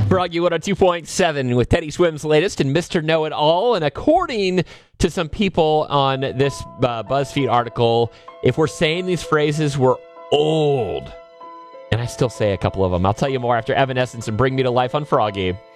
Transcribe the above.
Froggy 102.7 with Teddy Swim's latest and Mr. Know-It-All. And according to some people on this BuzzFeed article, if we're saying these phrases, we're old. And I still say a couple of them. I'll tell you more after Evanescence and Bring Me to Life on Froggy.